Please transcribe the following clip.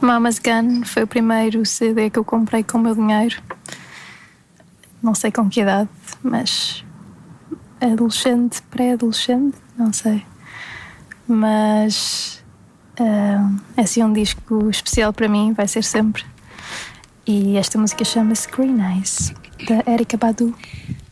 Mama's Gun foi o primeiro CD que eu comprei com o meu dinheiro. Não sei com que idade, mas adolescente, pré-adolescente, não sei. Mas é assim um disco especial para mim, vai ser sempre. E esta música chama-se Green Eyes, da Erykah Badu.